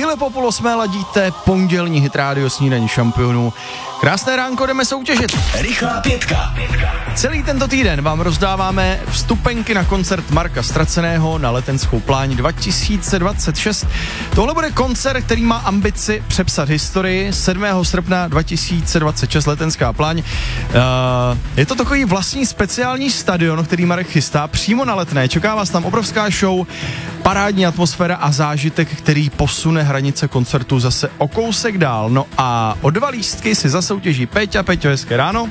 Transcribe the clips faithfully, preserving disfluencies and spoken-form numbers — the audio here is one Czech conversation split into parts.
Chvíle po půl osmé ladíte pondělní Hit Radio Snídaní šampionů. Krásné ránko, jdeme soutěžit. Rychlá pětka. Celý tento týden vám rozdáváme vstupenky na koncert Marka Straceného na Letenskou pláň dva tisíce dvacet šest. Tohle bude koncert, který má ambici přepsat historii. sedmého srpna dva tisíce dvacet šest Letenská pláň. Uh, je to takový vlastní speciální stadion, který Marek chystá přímo na Letné. Čeká vás tam obrovská show, parádní atmosféra a zážitek, který posune hranice koncertu zase o kousek dál. No a o dva lístky si zasoutěží Peťa. Peťo, hezké ráno.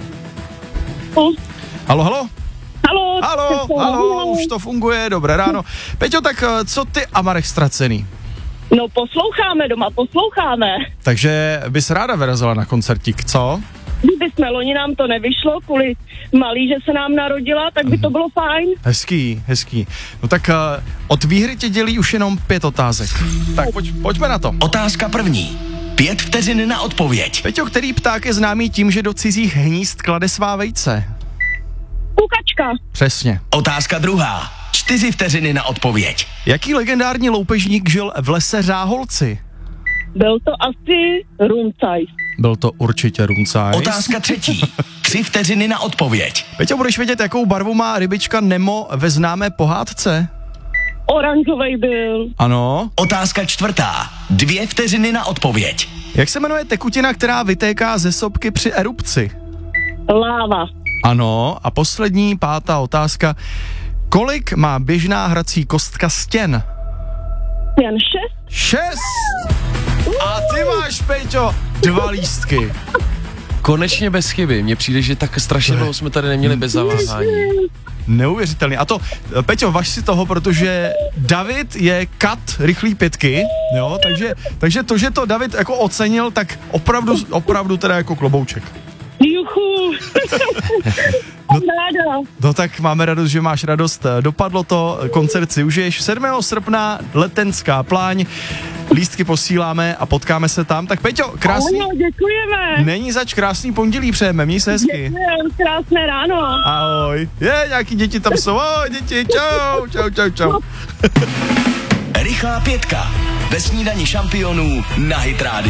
Halo, halo. Halo, halo, halo, už to funguje, dobré ráno. Peťo, tak co ty a Marek Ztracený? No posloucháme doma, posloucháme. Takže bys ráda vyrazila na koncertík, co? Kdyby jsme loni nám to nevyšlo, kvůli malý, že se nám narodila, tak by to bylo fajn. Hezký, hezký. No tak uh, od výhry tě dělí už jenom pět otázek. Tak pojď, pojďme na to. Otázka první. Pět vteřin na odpověď. Peťo, který pták je známý tím, že do cizích hnízd klade svá vejce? Kukačka. Přesně. Otázka druhá. Čtyři vteřiny na odpověď. Jaký legendární loupežník žil v lese Řáholci? Byl to asi Rumcajs. Byl to určitě Rumcajs. Otázka třetí. Tři vteřiny na odpověď. Peťo, budeš vědět, jakou barvu má rybička Nemo ve známé pohádce? Oranžovej byl. Ano. Otázka čtvrtá. Dvě vteřiny na odpověď. Jak se jmenuje tekutina, která vytéká ze sopky při erupci? Láva. Ano. A poslední, pátá otázka. Kolik má běžná hrací kostka stěn? Jen šest. Šest! A ty máš, Peťo, dva lístky. Konečně bez chyby. Mně přijde, že tak strašně dlouho jsme tady neměli bez zaváhání. Neuvěřitelný. A to, Peťo, važ si toho, protože David je kat rychlý pětky, jo, takže, takže to, že to David jako ocenil, tak opravdu, opravdu teda jako klobouček. Juchu. No, ráda. no tak máme radost, že máš radost. Dopadlo to, koncert si užiješ. sedmého srpna Letenská pláň. Lístky posíláme a potkáme se tam. Tak Peťo, krásný... Ano, děkujeme. Není zač, krásný pondělí přejeme, měj se hezky. Děkujem, krásné ráno. Ahoj. Je, nějaký děti tam jsou. Ahoj, děti, čau, čau, čau, čau. Rychlá pětka. Ve snídani šampionů na Hit Radio.